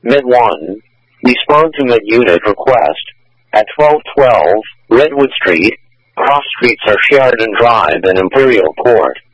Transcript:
Mid-1. Respond to mid-unit request. At 1212 Redwood Street, cross streets are Sheridan Drive and Imperial Court.